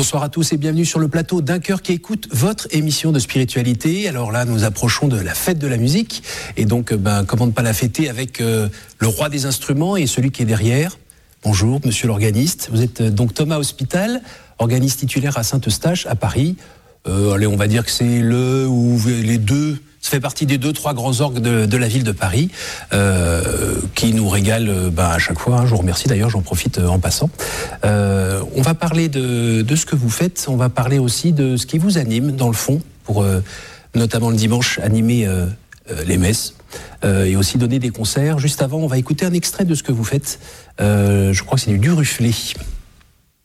Bonsoir à tous et bienvenue sur le plateau d'Un Cœur qui écoute votre émission de spiritualité. Alors là, nous approchons de la fête de la musique et donc, comment ne pas la fêter avec le roi des instruments et celui qui est derrière. Bonjour, monsieur l'organiste. Vous êtes donc Thomas Hospital, organiste titulaire à Saint-Eustache, à Paris. Allez, on va dire que c'est les deux. Ça fait partie des 2-3 grands orgues de la ville de Paris qui nous régalent à chaque fois. Je vous remercie d'ailleurs, j'en profite en passant. On va parler de ce que vous faites. On va parler aussi de ce qui vous anime dans le fond pour notamment le dimanche animer les messes et aussi donner des concerts. Juste avant, on va écouter un extrait de ce que vous faites. Je crois que c'est du Duruflé.